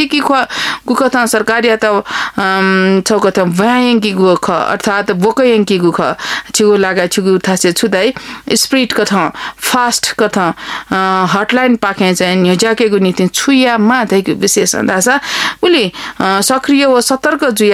छिकी गुखथ सरकारी आता छौकथ व्यायंकी गुख अर्थात बोकयंकी गुख छिगु लागा छिगु थासे छुदाई स्प्रिट कथ फास्ट कथ हटलाइन पाखे चाहिँ न्यजाकेको नीति छुया मा दैको विशेष अन्दाजा उले सक्रिय व सतर्क जुया